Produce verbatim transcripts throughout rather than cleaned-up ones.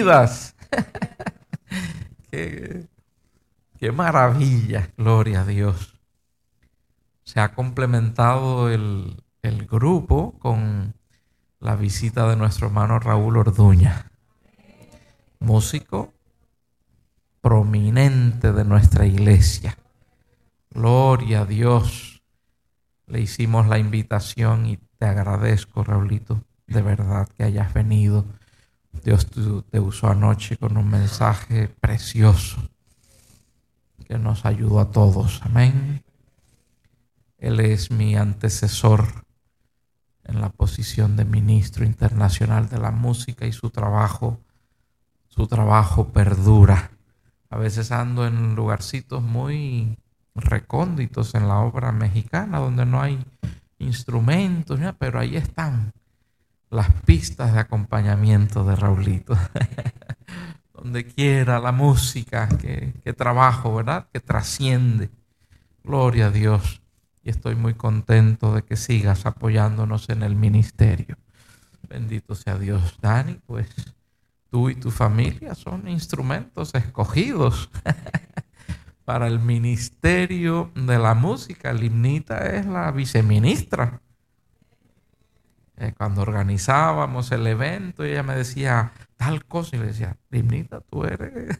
vidas. qué, qué maravilla, gloria a Dios. Se ha complementado el, el grupo con la visita de nuestro hermano Raúl Orduña, músico prominente de nuestra iglesia. Gloria a Dios. Le hicimos la invitación y te agradezco, Raulito, de verdad que hayas venido. Dios te usó anoche con un mensaje precioso que nos ayudó a todos. Amén. Él es mi antecesor en la posición de ministro internacional de la música y su trabajo, su trabajo perdura. A veces ando en lugarcitos muy recónditos en la obra mexicana donde no hay instrumentos, ¿no? Pero ahí están las pistas de acompañamiento de Raulito. Donde quiera la música, que, que trabajo, ¿verdad? Que trasciende. Gloria a Dios. Y estoy muy contento de que sigas apoyándonos en el ministerio. Bendito sea Dios. Dani, pues tú y tu familia son instrumentos escogidos para el ministerio de la música. Limnita es la viceministra. Eh, cuando organizábamos el evento, ella me decía tal cosa y le decía, Limnita, tú eres...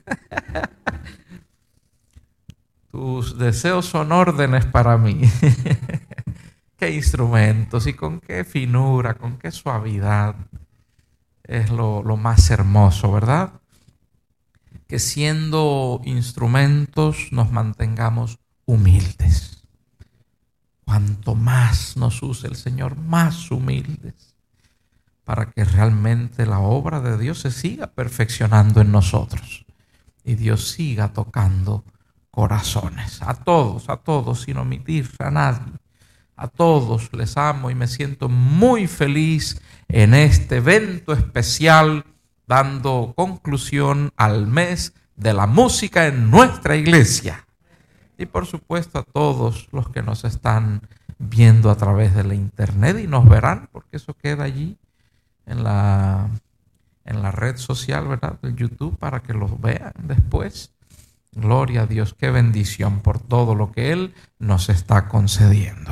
Tus deseos son órdenes para mí. Qué instrumentos y con qué finura, con qué suavidad. Es lo, lo más hermoso, ¿verdad? Que siendo instrumentos nos mantengamos humildes. Cuanto más nos use el Señor, más humildes, para que realmente la obra de Dios se siga perfeccionando en nosotros y Dios siga tocando corazones. A todos, a todos, sin omitir a nadie. A todos les amo y me siento muy feliz en este evento especial, dando conclusión al mes de la música en nuestra iglesia. Y por supuesto a todos los que nos están viendo a través de la internet y nos verán, porque eso queda allí en la, en la red social, ¿verdad? De YouTube, para que los vean después. Gloria a Dios, qué bendición por todo lo que Él nos está concediendo.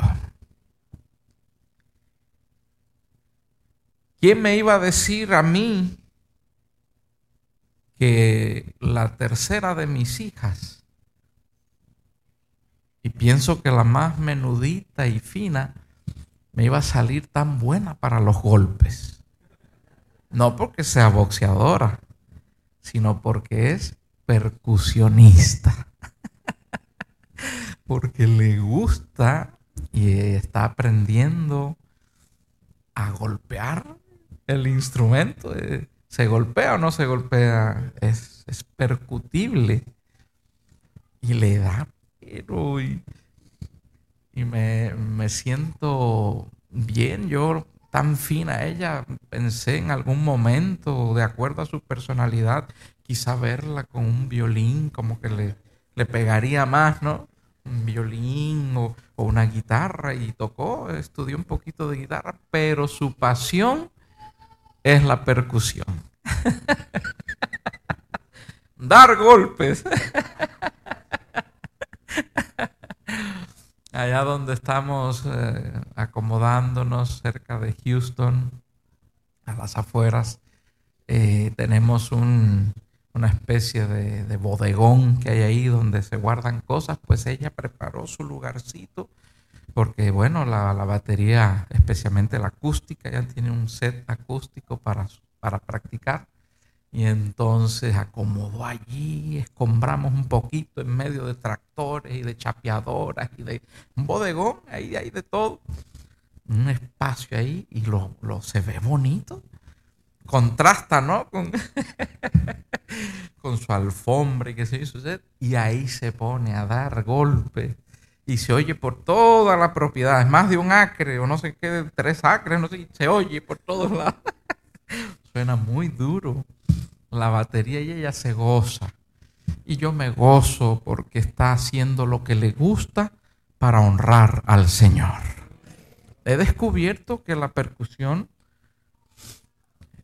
¿Quién me iba a decir a mí que la tercera de mis hijas, y pienso que la más menudita y fina, me iba a salir tan buena para los golpes? No porque sea boxeadora, sino porque es percusionista. Porque le gusta y está aprendiendo a golpear el instrumento. ¿Se golpea o no se golpea? Es, es percutible. Y le da, pero y, y me, me siento bien. Yo, tan fina ella, pensé en algún momento, de acuerdo a su personalidad, quizá verla con un violín, como que le, le pegaría más, ¿no? Un violín o, o una guitarra, y tocó, estudió un poquito de guitarra, pero su pasión es la percusión. Dar golpes. Allá donde estamos eh, acomodándonos, cerca de Houston, a las afueras, eh, tenemos un, una especie de, de bodegón que hay ahí donde se guardan cosas. Pues ella preparó su lugarcito, porque bueno, la, la batería, especialmente la acústica, ya tiene un set acústico para, para practicar. Y entonces acomodó allí, escombramos un poquito en medio de tractores y de chapeadoras y de un bodegón, ahí hay de todo. Un espacio ahí y lo, lo se ve bonito. Contrasta, ¿no? Con, con su alfombra y qué sé yo. Y ahí se pone a dar golpes. Y se oye por toda la propiedad. Es más de un acre o no sé qué, tres acres, no sé. Se oye por todos lados. Suena muy duro la batería y ella se goza. Y yo me gozo porque está haciendo lo que le gusta para honrar al Señor. He descubierto que la percusión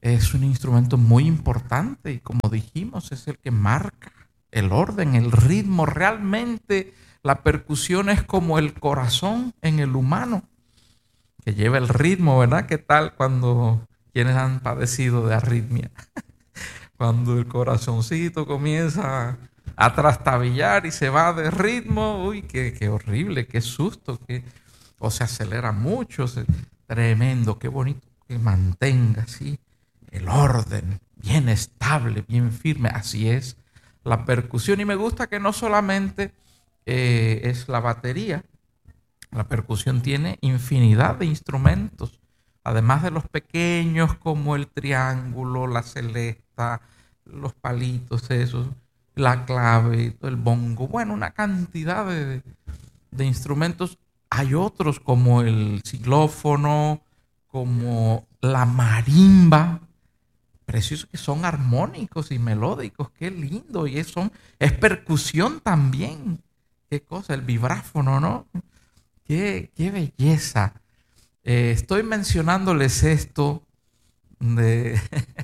es un instrumento muy importante y, como dijimos, es el que marca el orden, el ritmo. Realmente la percusión es como el corazón en el humano, que lleva el ritmo, ¿verdad? ¿Qué tal cuando quienes han padecido de arritmia? Cuando el corazoncito comienza a trastabillar y se va de ritmo, uy, qué, qué horrible, qué susto, que, o se acelera mucho, se, tremendo, qué bonito que mantenga así el orden, bien estable, bien firme. Así es la percusión. Y me gusta que no solamente eh, es la batería, la percusión tiene infinidad de instrumentos, además de los pequeños como el triángulo, la celesta, los palitos esos, la clave, el bongo, bueno, una cantidad de, de instrumentos. Hay otros como el xilófono, como la marimba, preciosos, que son armónicos y melódicos, qué lindo, y es, son, es percusión también, qué cosa, el vibráfono, ¿no? Qué, qué belleza. Eh, estoy mencionándoles esto de,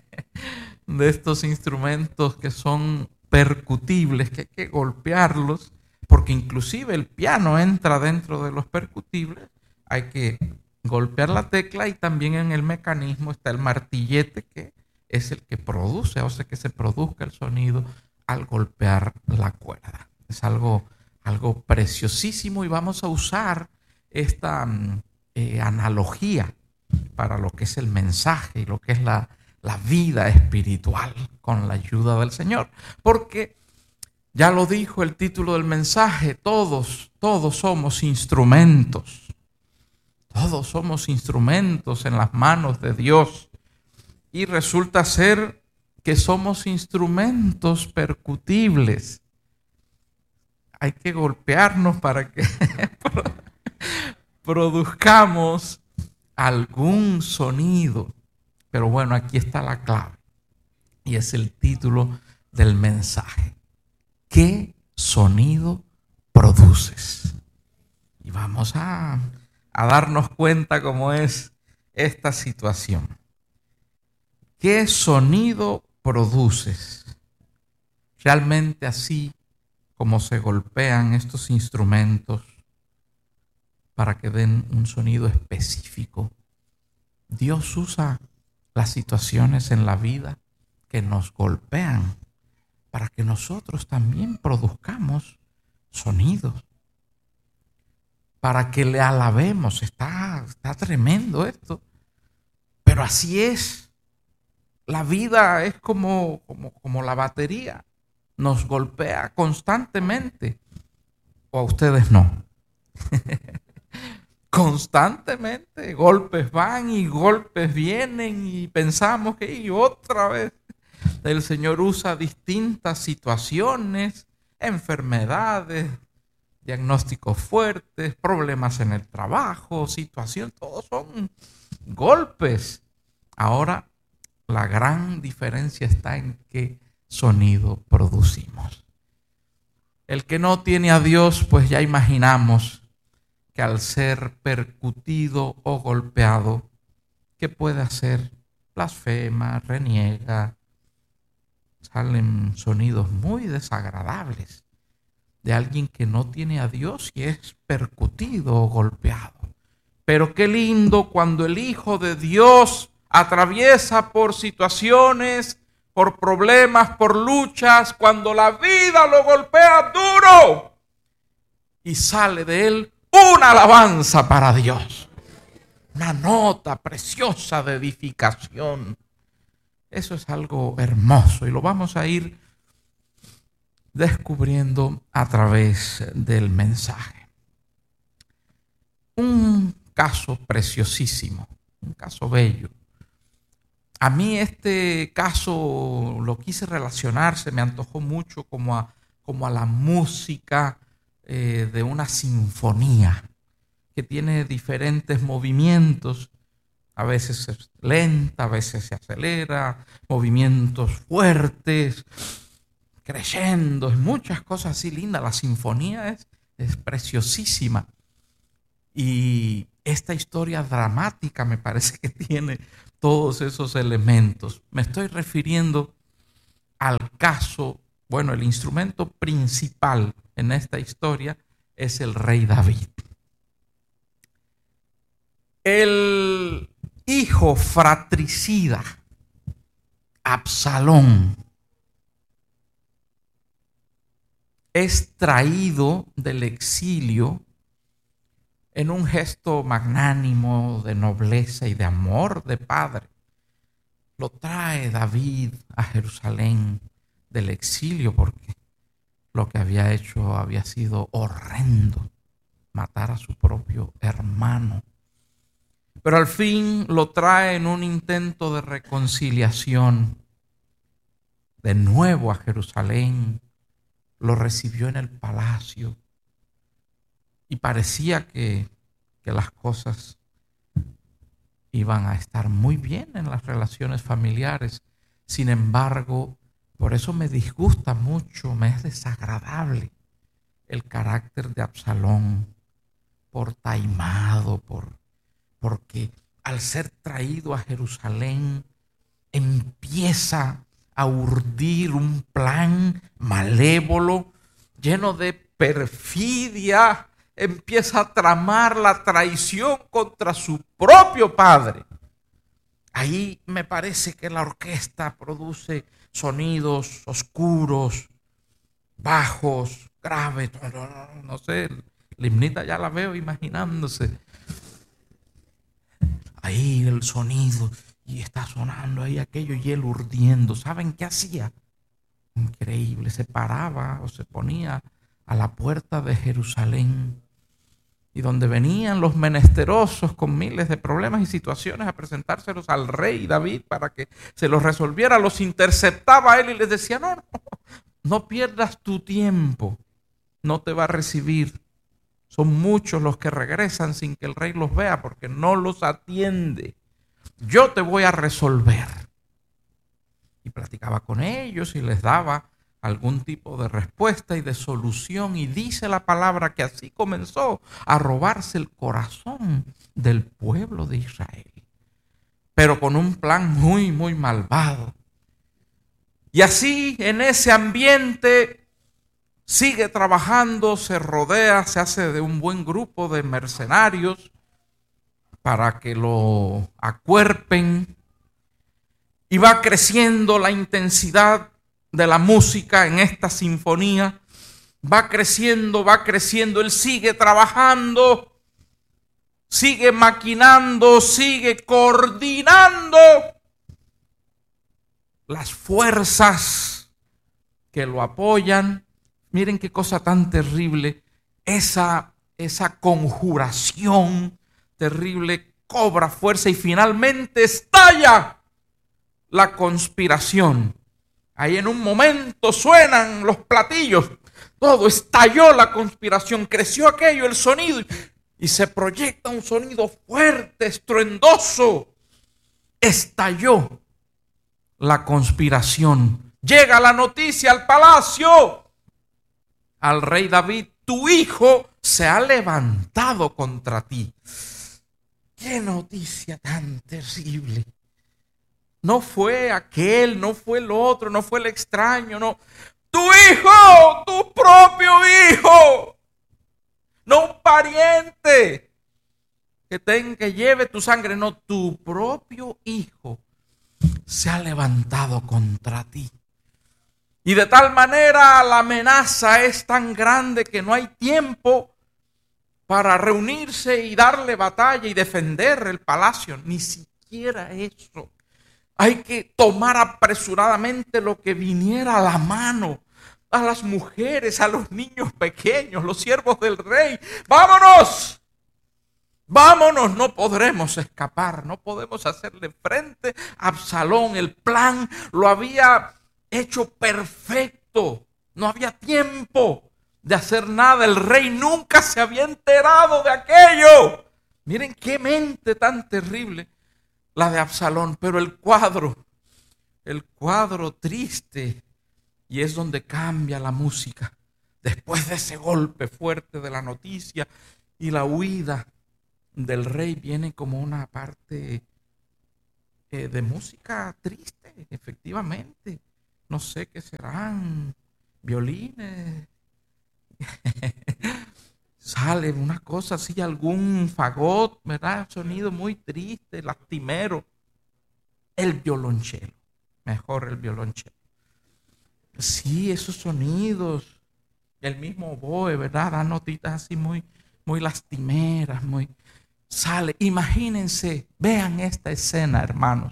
de estos instrumentos que son percutibles, que hay que golpearlos, porque inclusive el piano entra dentro de los percutibles. Hay que golpear la tecla, y también en el mecanismo está el martillete, que es el que produce, o sea, que se produzca el sonido al golpear la cuerda. Es algo, algo preciosísimo, y vamos a usar esta eh, analogía para lo que es el mensaje y lo que es la, la vida espiritual con la ayuda del Señor. Porque ya lo dijo el título del mensaje, todos, todos somos instrumentos. Todos somos instrumentos en las manos de Dios. Y resulta ser que somos instrumentos percutibles. Hay que golpearnos para que produzcamos algún sonido. Pero bueno, aquí está la clave, y es el título del mensaje. ¿Qué sonido produces? Y vamos a, a darnos cuenta cómo es esta situación. ¿Qué sonido produces? Realmente así como se golpean estos instrumentos para que den un sonido específico, Dios usa las situaciones en la vida que nos golpean para que nosotros también produzcamos sonidos, para que le alabemos. Está, está tremendo esto, pero así es. La vida es como, como, como la batería, nos golpea constantemente. ¿O a ustedes no? Constantemente, golpes van y golpes vienen, y pensamos que y otra vez el Señor usa distintas situaciones, enfermedades, diagnósticos fuertes, problemas en el trabajo, situación, todos son golpes. Ahora, la gran diferencia está en qué sonido producimos. El que no tiene a Dios, pues ya imaginamos que al ser percutido o golpeado, ¿qué puede hacer? Blasfema, reniega, salen sonidos muy desagradables de alguien que no tiene a Dios y es percutido o golpeado. Pero qué lindo cuando el Hijo de Dios atraviesa por situaciones, por problemas, por luchas, cuando la vida lo golpea duro y sale de él una alabanza para Dios, una nota preciosa de edificación. Eso es algo hermoso y lo vamos a ir descubriendo a través del mensaje. Un caso preciosísimo, un caso bello. A mí este caso lo quise relacionar, se me antojó mucho como a, como a la música eh, de una sinfonía que tiene diferentes movimientos. A veces es lenta, a veces se acelera, movimientos fuertes, creyendo, muchas cosas así lindas. La sinfonía es, es preciosísima. Y esta historia dramática me parece que tiene todos esos elementos. Me estoy refiriendo al caso, bueno, el instrumento principal en esta historia es el rey David. El hijo fratricida, Absalón, es traído del exilio en un gesto magnánimo de nobleza y de amor de padre. Lo trae David a Jerusalén del exilio porque lo que había hecho había sido horrendo, matar a su propio hermano. Pero al fin lo trae en un intento de reconciliación. De nuevo a Jerusalén, lo recibió en el palacio y parecía que, que las cosas iban a estar muy bien en las relaciones familiares. Sin embargo, por eso me disgusta mucho, me es desagradable el carácter de Absalón, por taimado, por porque al ser traído a Jerusalén empieza a urdir un plan malévolo, lleno de perfidia, empieza a tramar la traición contra su propio padre. Ahí me parece que la orquesta produce sonidos oscuros, bajos, graves, no, no, no, no sé, Limnita ya la veo imaginándose. Ahí el sonido y está sonando ahí aquello y él urdiendo. ¿Saben qué hacía? Increíble, se paraba o se ponía a la puerta de Jerusalén y donde venían los menesterosos con miles de problemas y situaciones a presentárselos al rey David para que se los resolviera, los interceptaba a él y les decía, no, no, no pierdas tu tiempo, no te va a recibir. Son muchos los que regresan sin que el rey los vea porque no los atiende. Yo te voy a resolver. Y platicaba con ellos y les daba algún tipo de respuesta y de solución. Y dice la palabra que así comenzó a robarse el corazón del pueblo de Israel. Pero con un plan muy, muy malvado. Y así en ese ambiente sigue trabajando, se rodea, se hace de un buen grupo de mercenarios para que lo acuerpen y va creciendo la intensidad de la música en esta sinfonía, va creciendo, va creciendo, él sigue trabajando, sigue maquinando, sigue coordinando las fuerzas que lo apoyan. Miren qué cosa tan terrible, esa, esa conjuración terrible cobra fuerza y finalmente estalla la conspiración. Ahí en un momento suenan los platillos, todo estalló la conspiración, creció aquello, el sonido, y se proyecta un sonido fuerte, estruendoso. Estalló la conspiración. Llega la noticia al palacio. Al rey David, tu hijo se ha levantado contra ti. ¡Qué noticia tan terrible! No fue aquel, no fue el otro, no fue el extraño, no. ¡Tu hijo! ¡Tu propio hijo! No un pariente que, ten, que lleve tu sangre, no, tu propio hijo se ha levantado contra ti. Y de tal manera la amenaza es tan grande que no hay tiempo para reunirse y darle batalla y defender el palacio. Ni siquiera eso. Hay que tomar apresuradamente lo que viniera a la mano. A las mujeres, a los niños pequeños, los siervos del rey. ¡Vámonos! ¡Vámonos! No podremos escapar. No podemos hacerle frente a Absalón. El plan lo había hecho perfecto, no había tiempo de hacer nada, el rey nunca se había enterado de aquello. Miren qué mente tan terrible la de Absalón, pero el cuadro, el cuadro triste, y es donde cambia la música, después de ese golpe fuerte de la noticia y la huida del rey viene como una parte eh, de música triste, efectivamente. No sé qué serán, violines. Sale una cosa así, algún fagot, ¿verdad? Sonido muy triste, lastimero. El violonchelo, mejor el violonchelo. Sí, esos sonidos, el mismo oboe, ¿verdad? Da notitas así muy, muy lastimeras, muy... Sale, imagínense, vean esta escena, hermanos.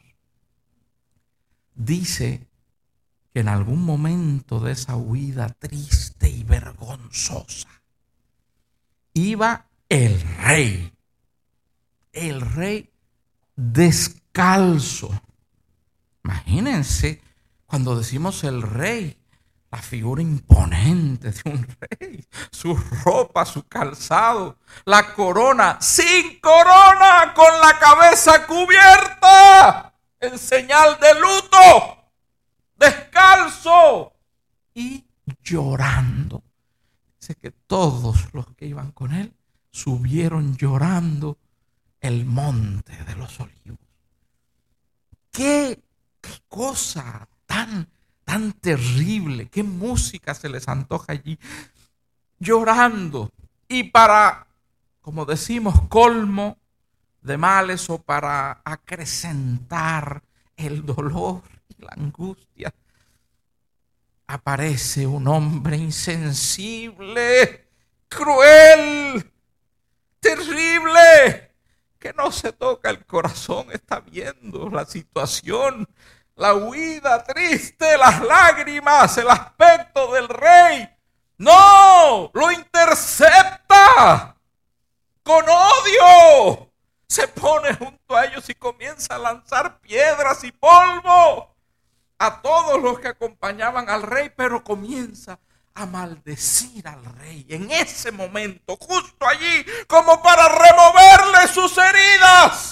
Dice que en algún momento de esa huida triste y vergonzosa, iba el rey, el rey descalzo. Imagínense, cuando decimos el rey, la figura imponente de un rey, su ropa, su calzado, la corona, sin corona, con la cabeza cubierta, en señal de luto, descalzo y llorando. Dice que todos los que iban con él subieron llorando el monte de los olivos. ¿Qué, qué cosa tan tan terrible, qué música se les antoja allí, llorando, y para, como decimos, colmo de males, o para acrecentar el dolor y la angustia, aparece un hombre insensible, cruel, terrible, que no se toca el corazón, está viendo la situación, la huida triste, las lágrimas, el aspecto del rey. No, lo intercepta con odio. Se pone junto a ellos y comienza a lanzar piedras y polvo a todos los que acompañaban al rey, pero comienza a maldecir al rey en ese momento, justo allí, como para removerle sus heridas.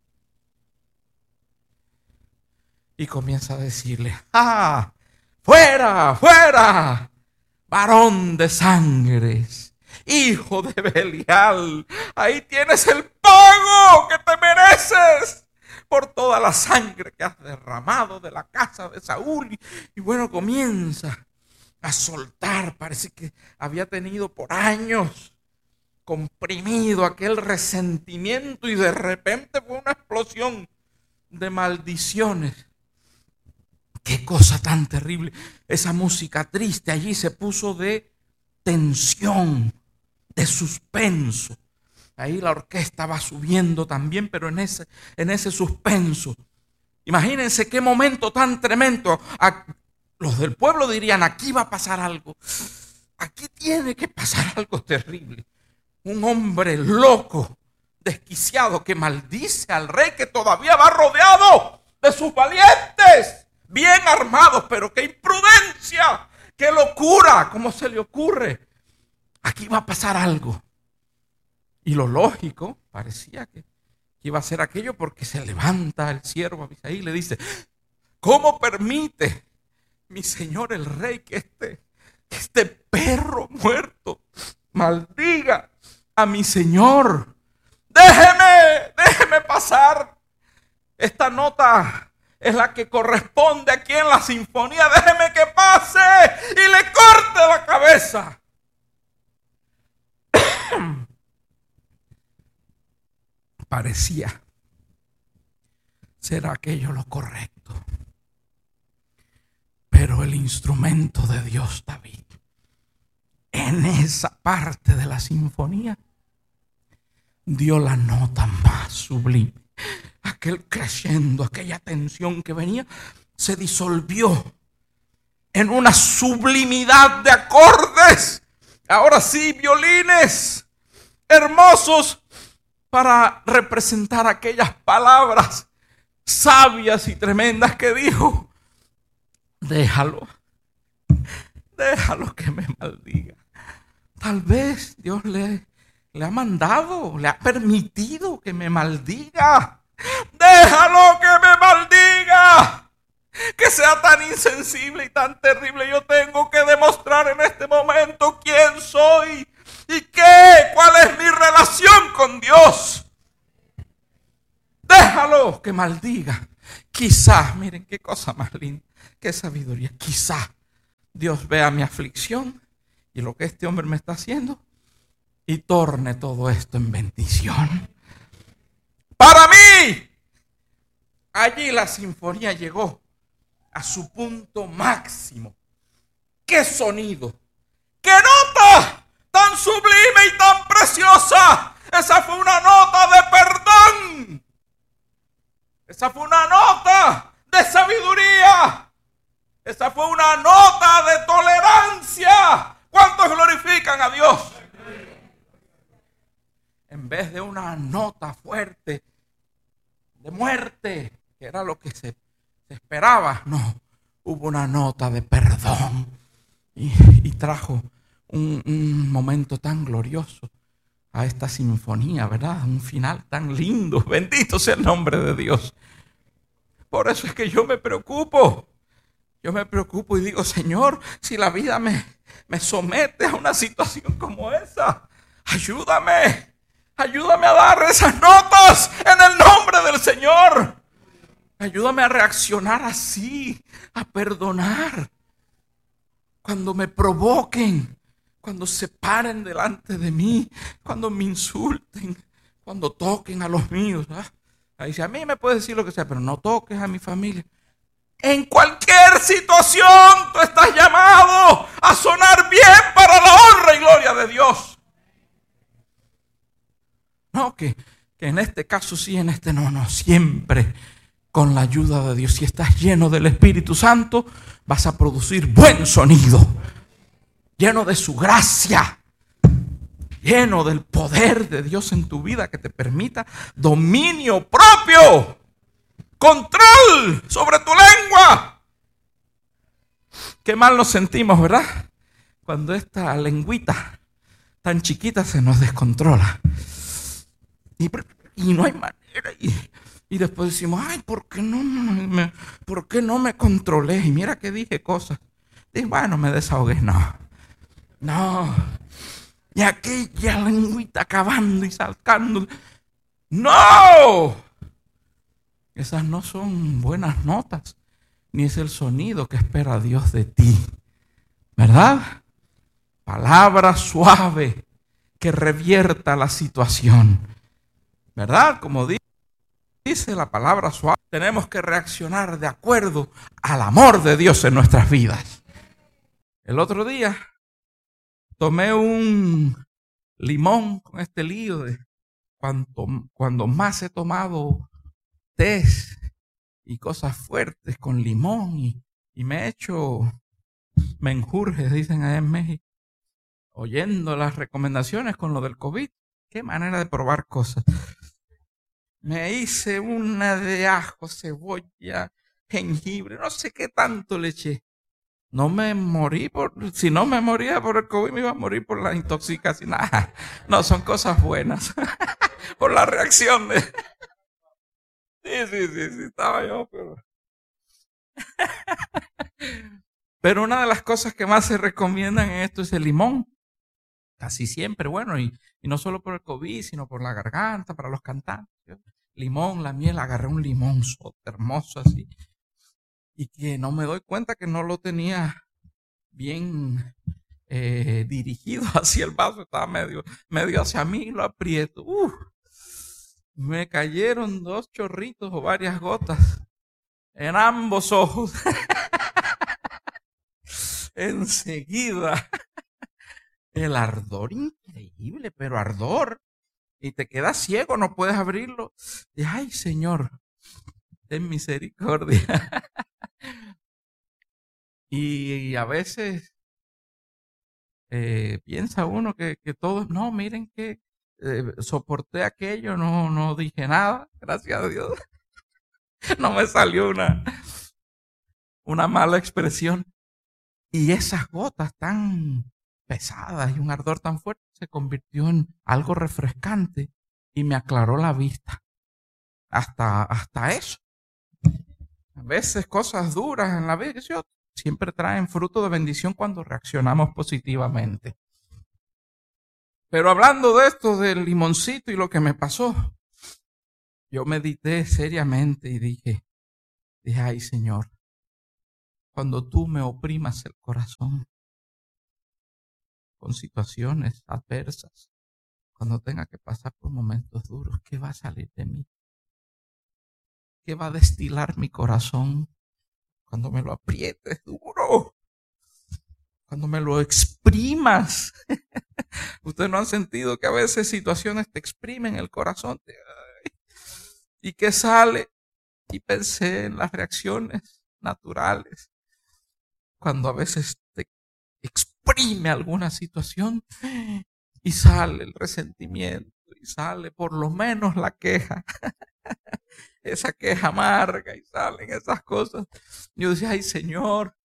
Y comienza a decirle: ¡ah! ¡Fuera! ¡Fuera! Varón de sangres, hijo de Belial, ahí tienes el pago que te mereces por toda la sangre que has derramado de la casa de Saúl. Y, y bueno, comienza a soltar, parece que había tenido por años comprimido aquel resentimiento, y de repente fue una explosión de maldiciones. Qué cosa tan terrible. Esa música triste allí se puso de tensión, de suspenso. Ahí la orquesta va subiendo también, pero en ese, en ese suspenso. Imagínense qué momento tan tremendo. Los del pueblo dirían: aquí va a pasar algo. Aquí tiene que pasar algo terrible. Un hombre loco, desquiciado, que maldice al rey, que todavía va rodeado de sus valientes, bien armados, pero qué imprudencia, qué locura, ¿cómo se le ocurre? Aquí va a pasar algo. Y lo lógico parecía que iba a ser aquello, porque se levanta el siervo Abisai y le dice: ¿cómo permite mi señor el rey que este, que este perro muerto maldiga a mi señor? Déjeme, déjeme pasar. Esta nota es la que corresponde aquí en la sinfonía. Déjeme que pase y le corte la cabeza. Parecía ser aquello lo correcto, pero el instrumento de Dios, David, en esa parte de la sinfonía dio la nota más sublime. Aquel crescendo, aquella tensión que venía, se disolvió en una sublimidad de acordes. Ahora sí, violines hermosos para representar aquellas palabras sabias y tremendas que dijo: déjalo, déjalo que me maldiga. Tal vez Dios le, le ha mandado, le ha permitido que me maldiga. Déjalo que me maldiga, que sea tan insensible y tan terrible. Yo tengo que demostrar en este momento quién soy y qué, cuál es mi relación con Dios. que maldiga. Quizás, miren qué cosa más linda, qué sabiduría. Quizás Dios vea mi aflicción y lo que este hombre me está haciendo y torne todo esto en bendición. Para mí, allí la sinfonía llegó a su punto máximo. ¡Qué sonido! ¡Qué nota tan sublime y tan preciosa! Esa fue una nota de perdón. Esa fue una nota de sabiduría. Esa fue una nota de tolerancia. ¿Cuántos glorifican a Dios? En vez de una nota fuerte de muerte, que era lo que se, se esperaba, no, hubo una nota de perdón y, y trajo un, un momento tan glorioso a esta sinfonía, ¿verdad? Un final tan lindo. Bendito sea el nombre de Dios. Por eso es que yo me preocupo. Yo me preocupo y digo, Señor, si la vida me, me somete a una situación como esa, ayúdame. Ayúdame a dar esas notas en el nombre del Señor. Ayúdame a reaccionar así, a perdonar. Cuando me provoquen, cuando se paren delante de mí, cuando me insulten, cuando toquen a los míos. ¿Ah? Ahí dice, a mí me puedes decir lo que sea, pero no toques a mi familia. En cualquier situación tú estás llamado a sonar bien para la honra y gloria de Dios. No, que, que en este caso sí, en este no, no, siempre con la ayuda de Dios. Si estás lleno del Espíritu Santo, vas a producir buen sonido, lleno de su gracia, lleno del poder de Dios en tu vida que te permita dominio propio, control sobre tu lengua. Qué mal nos sentimos, ¿verdad? Cuando esta lengüita tan chiquita se nos descontrola. Y, y no hay manera. Y, y después decimos, ay, ¿por qué no me, ¿por qué no me controlé? Y mira que dije cosas. Y bueno, me desahogué. No. No. Y aquella lengüita acabando y saltando. ¡No! Esas no son buenas notas. Ni es el sonido que espera Dios de ti. ¿Verdad? Palabra suave que revierta la situación. ¿Verdad? Como dice la palabra suave, tenemos que reaccionar de acuerdo al amor de Dios en nuestras vidas. El otro día tomé un limón con este lío de cuando, cuando más he tomado té y cosas fuertes con limón y, y me he hecho menjurjes, dicen allá en México, oyendo las recomendaciones con lo del COVID. Qué manera de probar cosas. Me hice una de ajo, cebolla, jengibre, no sé qué tanto le eché. No me morí por, si no me moría por el COVID, me iba a morir por la intoxicación. Nah, no, son cosas buenas. Por la reacción de... Sí, sí, sí, sí, estaba yo, pero... Pero una de las cosas que más se recomiendan en esto es el limón. Casi siempre, bueno, y, y no solo por el COVID, sino por la garganta, para los cantantes. Limón, la miel, agarré un limón hermoso así. Y que no me doy cuenta que no lo tenía bien eh, dirigido hacia el vaso, estaba medio, medio hacia mí, lo aprieto. Uh, me cayeron dos chorritos o varias gotas en ambos ojos. Enseguida. El ardor increíble, pero ardor. Y te quedas ciego, no puedes abrirlo. Y ay, Señor, ten misericordia. y, y a veces eh, piensa uno que, que todos, no, miren que eh, soporté aquello, no, no dije nada, gracias a Dios. No me salió una, una mala expresión. Y esas gotas tan pesadas y un ardor tan fuerte se convirtió en algo refrescante y me aclaró la vista. Hasta, hasta eso. A veces cosas duras en la vida siempre traen fruto de bendición cuando reaccionamos positivamente. Pero hablando de esto, del limoncito y lo que me pasó, yo medité seriamente y dije, dije, ay Señor, cuando tú me oprimas el corazón con situaciones adversas, cuando tenga que pasar por momentos duros, ¿qué va a salir de mí? ¿Qué va a destilar mi corazón cuando me lo aprietes duro? Cuando me lo exprimas. Ustedes no han sentido que a veces situaciones te exprimen el corazón. ¿Y qué sale? Y pensé en las reacciones naturales. Cuando a veces te exprime alguna situación y sale el resentimiento y sale por lo menos la queja. Esa queja amarga y salen esas cosas. Yo decía, ay Señor,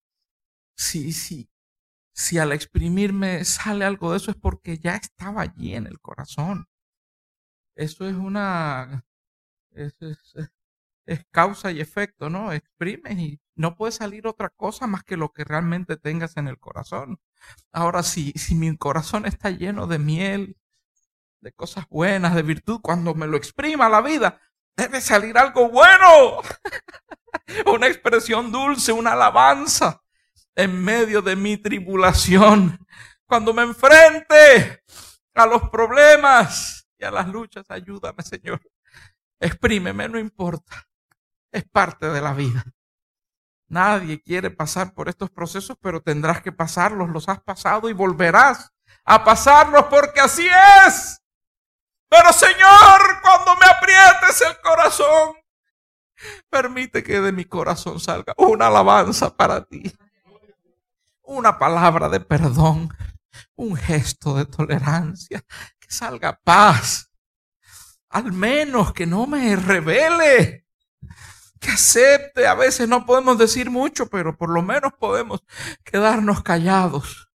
sí, sí. Si al exprimirme sale algo de eso es porque ya estaba allí en el corazón. Eso es una... Es, es, es causa y efecto, ¿no? Exprimes y no puede salir otra cosa más que lo que realmente tengas en el corazón. Ahora, si, si mi corazón está lleno de miel, de cosas buenas, de virtud, cuando me lo exprima la vida, debe salir algo bueno. Una expresión dulce, una alabanza en medio de mi tribulación. Cuando me enfrente a los problemas y a las luchas, ayúdame, Señor. Exprímeme, no importa. Es parte de la vida. Nadie quiere pasar por estos procesos, pero tendrás que pasarlos. Los has pasado y volverás a pasarlos porque así es. Pero Señor, cuando me aprietes el corazón, permite que de mi corazón salga una alabanza para ti. Una palabra de perdón, un gesto de tolerancia, que salga paz. Al menos que no me revele, que acepte. A veces no podemos decir mucho, pero por lo menos podemos quedarnos callados,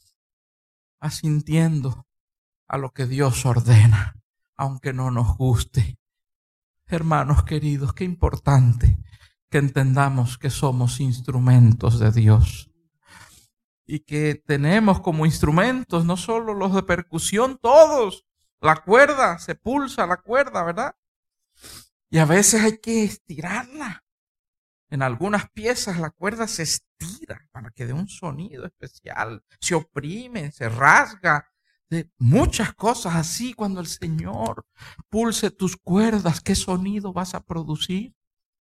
asintiendo a lo que Dios ordena, aunque no nos guste. Hermanos queridos, qué importante que entendamos que somos instrumentos de Dios y que tenemos como instrumentos no solo los de percusión, todos. La cuerda, se pulsa la cuerda, ¿verdad? Y a veces hay que estirarla. En algunas piezas la cuerda se estira para que dé un sonido especial. Se oprime, se rasga. De muchas cosas así. Cuando el Señor pulse tus cuerdas, ¿qué sonido vas a producir?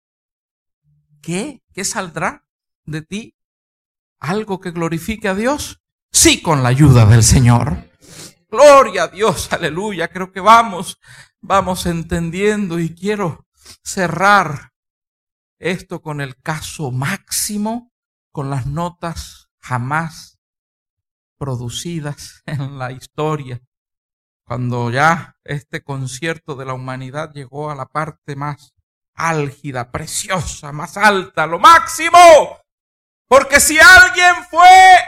¿Qué? ¿Qué saldrá de ti? ¿Algo que glorifique a Dios? Sí, con la ayuda del Señor. Gloria a Dios, aleluya. Creo que vamos, vamos entendiendo y quiero cerrar esto con el caso máximo, con las notas jamás producidas en la historia. Cuando ya este concierto de la humanidad llegó a la parte más álgida, preciosa, más alta, lo máximo. Porque si alguien fue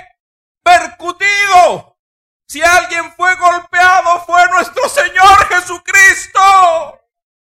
percutido, si alguien fue golpeado, fue nuestro Señor Jesucristo.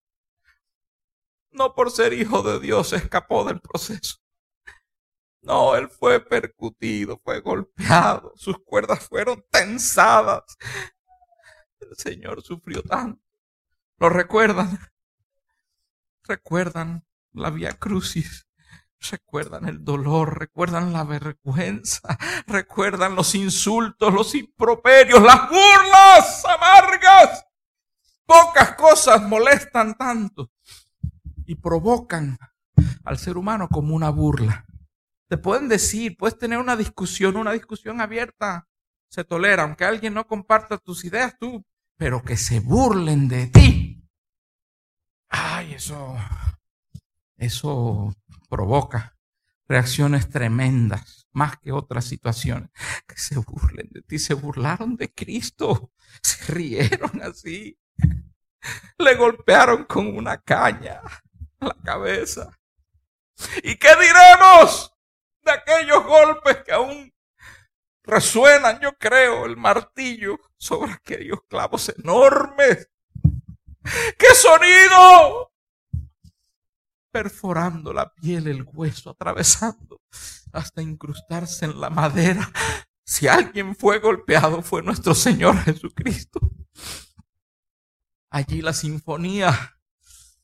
No por ser hijo de Dios escapó del proceso. No, Él fue percutido, fue golpeado. Sus cuerdas fueron tensadas. El Señor sufrió tanto. ¿Lo recuerdan? ¿Recuerdan la Vía Crucis? Recuerdan el dolor, recuerdan la vergüenza, recuerdan los insultos, los improperios, las burlas amargas. Pocas cosas molestan tanto y provocan al ser humano como una burla. Te pueden decir, puedes tener una discusión, una discusión abierta, se tolera, aunque alguien no comparta tus ideas, tú, pero que se burlen de ti. Ay, eso, eso provoca reacciones tremendas, más que otras situaciones. Que se burlen de ti, se burlaron de Cristo, se rieron así, le golpearon con una caña a la cabeza. ¿Y qué diremos de aquellos golpes que aún resuenan, yo creo, el martillo sobre aquellos clavos enormes? ¡Qué sonido! Perforando la piel, el hueso, atravesando hasta incrustarse en la madera. Si alguien fue golpeado, fue nuestro Señor Jesucristo. Allí la sinfonía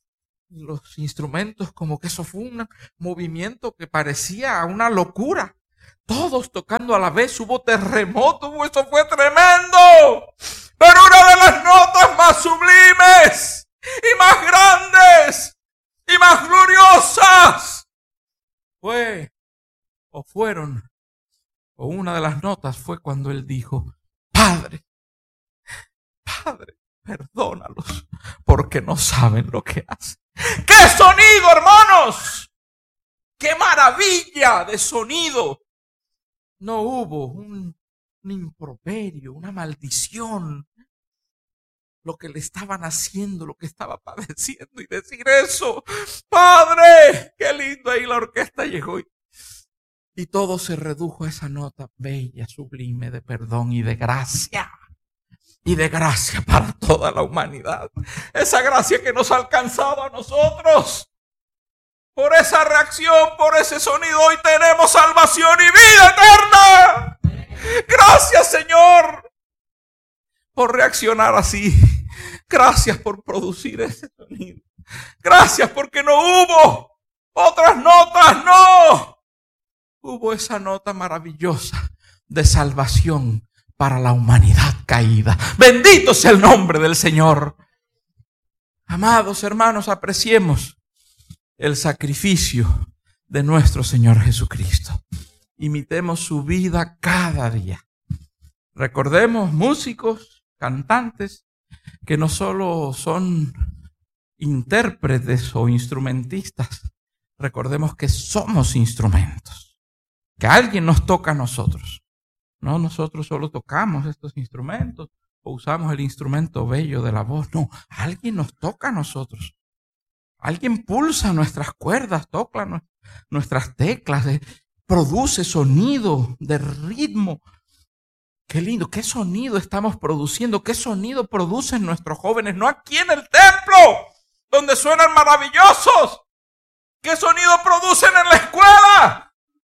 los instrumentos, como que eso fue un movimiento que parecía una locura. Todos tocando a la vez, hubo terremoto, eso fue tremendo. Pero una de las notas más sublimes y más grandes y más gloriosas fue, o fueron, o una de las notas fue cuando él dijo: Padre, Padre, perdónalos, porque no saben lo que hacen. ¡Qué sonido, hermanos! ¡Qué maravilla de sonido! No hubo un, un improperio, una maldición. Lo que le estaban haciendo, lo que estaba padeciendo, y decir eso: Padre, qué lindo. Ahí la orquesta llegó y, y todo se redujo a esa nota bella, sublime de perdón y de gracia. Y de gracia para toda la humanidad. Esa gracia que nos ha alcanzado a nosotros. Por esa reacción, por ese sonido, hoy tenemos salvación y vida eterna. Gracias, Señor, por reaccionar así. Gracias por producir ese sonido. Gracias porque no hubo otras notas, no. Hubo esa nota maravillosa de salvación para la humanidad caída. Bendito sea el nombre del Señor. Amados hermanos, apreciemos el sacrificio de nuestro Señor Jesucristo. Imitemos su vida cada día. Recordemos, músicos, cantantes, que no solo son intérpretes o instrumentistas. Recordemos que somos instrumentos, que alguien nos toca a nosotros. No, nosotros solo tocamos estos instrumentos o usamos el instrumento bello de la voz. No, alguien nos toca a nosotros. Alguien pulsa nuestras cuerdas, toca nu- nuestras teclas, eh, produce sonido de ritmo. Qué lindo, qué sonido estamos produciendo, qué sonido producen nuestros jóvenes, no aquí en el templo, donde suenan maravillosos. ¿Qué sonido producen en la escuela?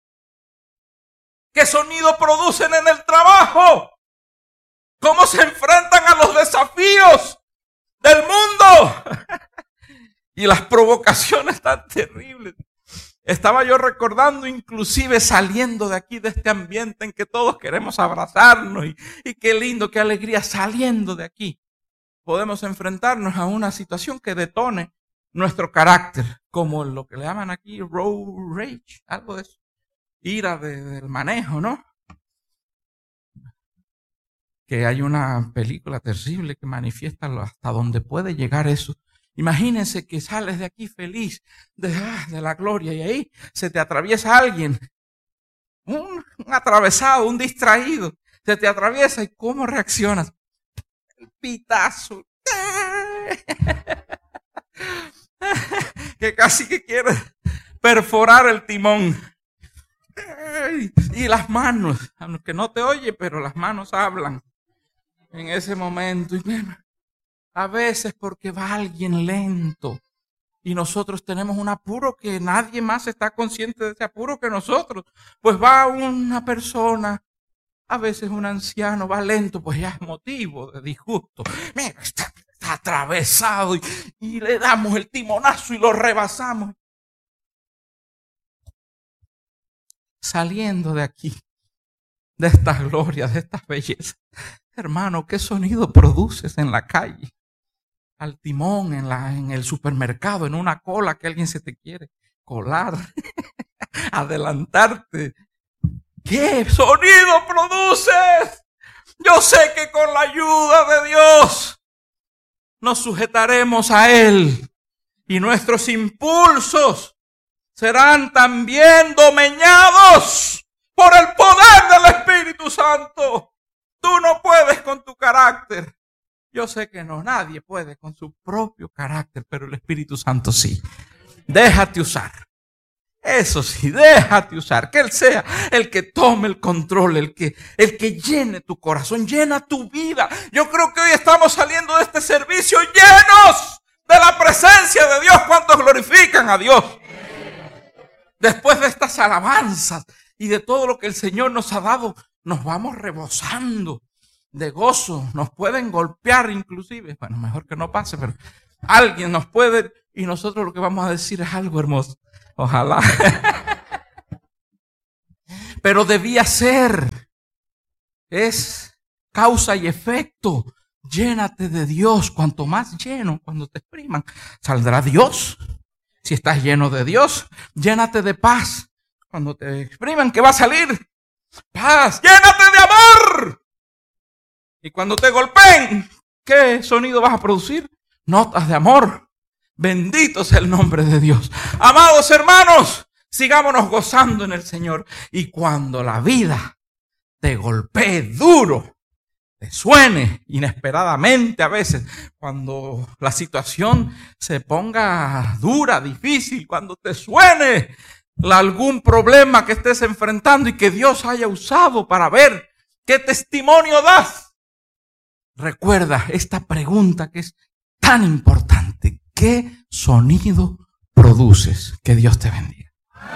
¿Qué sonido producen en el trabajo? ¿Cómo se enfrentan a los desafíos del mundo? Y las provocaciones tan terribles. Estaba yo recordando, inclusive saliendo de aquí, de este ambiente en que todos queremos abrazarnos. Y, y qué lindo, qué alegría, saliendo de aquí. Podemos enfrentarnos a una situación que detone nuestro carácter. Como lo que le llaman aquí road rage, algo de eso. Ira de, del manejo, ¿no? Que hay una película terrible que manifiesta hasta dónde puede llegar eso. Imagínense que sales de aquí feliz de, ah, de la gloria y ahí se te atraviesa alguien, un, un atravesado, un distraído, se te atraviesa y ¿cómo reaccionas? El pitazo. Que casi que quiere perforar el timón. Y las manos, aunque no te oye, pero las manos hablan en ese momento. Y a veces porque va alguien lento y nosotros tenemos un apuro que nadie más está consciente de ese apuro que nosotros. Pues va una persona, a veces un anciano, va lento, pues ya es motivo de disgusto. Mira, está, está atravesado y, y le damos el timonazo y lo rebasamos. Saliendo de aquí, de estas glorias, de estas bellezas. Hermano, ¿qué sonido produces en la calle? Al timón, en, la, en el supermercado, en una cola que alguien se te quiere colar, adelantarte. ¿Qué sonido produces? Yo sé que con la ayuda de Dios nos sujetaremos a Él y nuestros impulsos serán también domeñados por el poder del Espíritu Santo. Tú no puedes con tu carácter. Yo sé que no, nadie puede con su propio carácter, pero el Espíritu Santo sí. Déjate usar. Eso sí, déjate usar. Que Él sea el que tome el control, el que, el que llene tu corazón, llena tu vida. Yo creo que hoy estamos saliendo de este servicio llenos de la presencia de Dios. ¿Cuántos glorifican a Dios? Después de estas alabanzas y de todo lo que el Señor nos ha dado, nos vamos rebosando de gozo. Nos pueden golpear inclusive. Bueno, mejor que no pase, pero alguien nos puede Y nosotros lo que vamos a decir es algo hermoso. Ojalá. Pero debía ser. Es causa y efecto. Llénate de Dios. Cuanto más lleno, cuando te expriman, saldrá Dios. Si estás lleno de Dios, llénate de paz. Cuando te expriman, ¿qué va a salir? Paz. Llénate de amor. Y cuando te golpeen, ¿qué sonido vas a producir? Notas de amor. Bendito sea el nombre de Dios. Amados hermanos, sigámonos gozando en el Señor. Y cuando la vida te golpee duro, te suene inesperadamente a veces, cuando la situación se ponga dura, difícil, cuando te suene algún problema que estés enfrentando y que Dios haya usado para ver qué testimonio das, recuerda esta pregunta que es tan importante. ¿Qué sonido produces? Que Dios te bendiga.